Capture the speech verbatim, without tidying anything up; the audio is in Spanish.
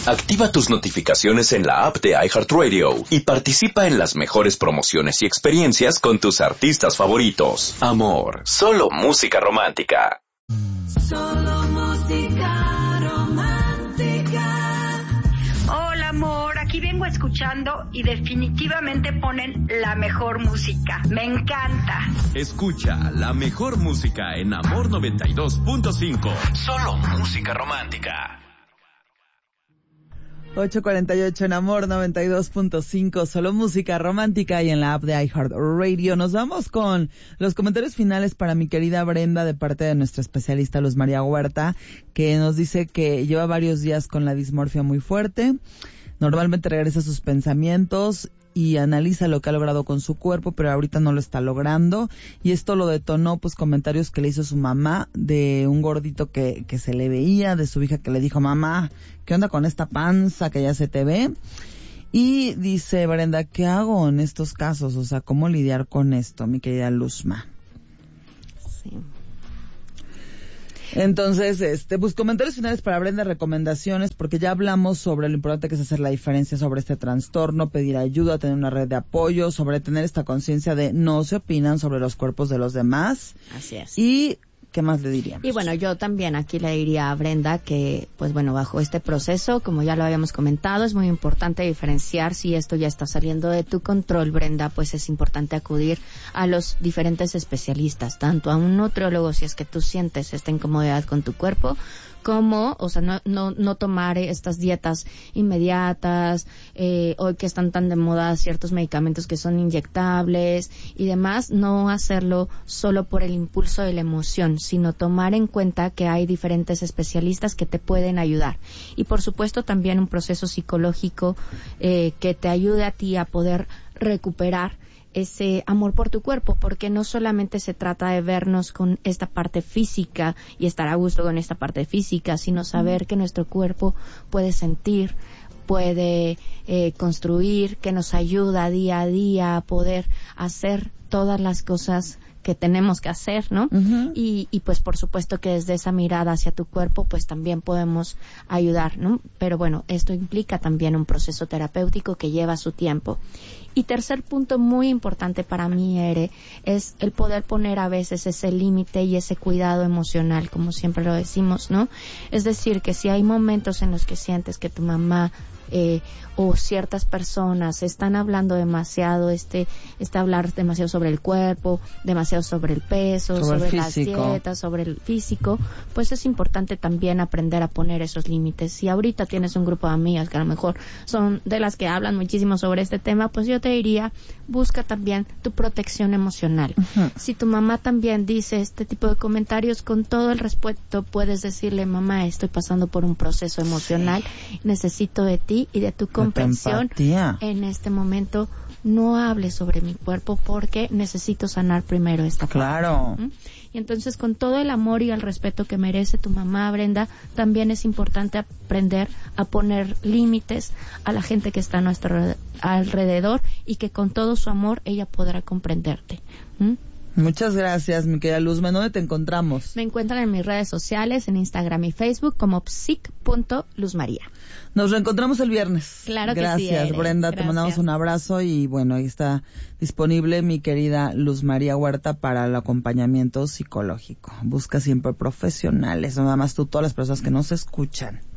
Activa tus notificaciones en la app de iHeartRadio y participa en las mejores promociones y experiencias con tus artistas favoritos. Amor, solo música romántica. Solo música romántica. Hola, amor. Aquí vengo escuchando y definitivamente ponen la mejor música. Me encanta. Escucha la mejor música en Amor noventa y dos punto cinco. Solo música romántica. ocho cuarenta y ocho en Amor noventa y dos punto cinco, solo música romántica, y en la app de iHeartRadio. Nos vamos con los comentarios finales para mi querida Brenda de parte de nuestra especialista Luz María Huerta, que nos dice que lleva varios días con la dismorfia muy fuerte. Normalmente regresa a sus pensamientos y analiza lo que ha logrado con su cuerpo, pero ahorita no lo está logrando, y esto lo detonó pues comentarios que le hizo su mamá de un gordito que, que se le veía, de su hija que le dijo: mamá, ¿qué onda con esta panza que ya se te ve? Y dice Brenda, ¿qué hago en estos casos? O sea, ¿cómo lidiar con esto, mi querida Luzma? Sí. Entonces, este, pues comentarios finales para Brenda, recomendaciones, porque ya hablamos sobre lo importante que es hacer la diferencia sobre este trastorno, pedir ayuda, tener una red de apoyo, sobre tener esta conciencia de no se opinan sobre los cuerpos de los demás. Así es. Y ¿qué más le diríamos? Y bueno, yo también aquí le diría a Brenda que, pues bueno, bajo este proceso, como ya lo habíamos comentado, es muy importante diferenciar si esto ya está saliendo de tu control, Brenda, pues es importante acudir a los diferentes especialistas, tanto a un nutriólogo si es que tú sientes esta incomodidad con tu cuerpo, como, o sea, no, no, no tomar estas dietas inmediatas, eh, hoy que están tan de moda ciertos medicamentos que son inyectables y demás, no hacerlo solo por el impulso de la emoción, sino tomar en cuenta que hay diferentes especialistas que te pueden ayudar. Y por supuesto también un proceso psicológico eh, que te ayude a ti a poder recuperar ese amor por tu cuerpo, porque no solamente se trata de vernos con esta parte física y estar a gusto con esta parte física, sino saber que nuestro cuerpo puede sentir, puede eh, construir, que nos ayuda día a día a poder hacer todas las cosas que tenemos que hacer, ¿no? Uh-huh. Y, y pues por supuesto que desde esa mirada hacia tu cuerpo pues también podemos ayudar, ¿no? Pero bueno, esto implica también un proceso terapéutico que lleva su tiempo. Y tercer punto muy importante para mí, Ere, es el poder poner a veces ese límite y ese cuidado emocional, como siempre lo decimos, ¿no? Es decir, que si hay momentos en los que sientes que tu mamá eh, o ciertas personas están hablando demasiado, este, este hablar demasiado sobre el cuerpo, demasiado sobre el peso, sobre, sobre las dietas, sobre el físico, pues es importante también aprender a poner esos límites. Si ahorita tienes un grupo de amigas que a lo mejor son de las que hablan muchísimo sobre este tema, pues yo te diría, busca también tu protección emocional. Uh-huh. Si tu mamá también dice este tipo de comentarios, con todo el respeto puedes decirle: mamá, estoy pasando por un proceso emocional, sí. necesito de ti y de tu comprensión en este momento. No hables sobre mi cuerpo porque necesito sanar primero esta parte. Claro. ¿Mm? Y entonces, con todo el amor y el respeto que merece tu mamá, Brenda, también es importante aprender a poner límites a la gente que está a nuestro alrededor y que con todo su amor ella podrá comprenderte. ¿Mm? Muchas gracias, mi querida Luzma. ¿Dónde te encontramos? Me encuentran en mis redes sociales, en Instagram y Facebook, como psic punto luzmaría. Nos reencontramos el viernes. Claro que gracias, sí. Gracias, Brenda. Gracias. Te mandamos un abrazo y bueno, ahí está disponible mi querida Luz María Huerta para el acompañamiento psicológico. Busca siempre profesionales, no nada más tú, todas las personas que nos escuchan.